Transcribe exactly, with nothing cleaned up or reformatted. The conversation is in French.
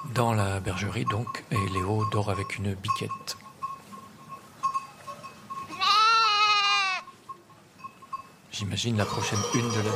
dans la bergerie donc, et Léo dort avec une biquette. J'imagine la prochaine une de la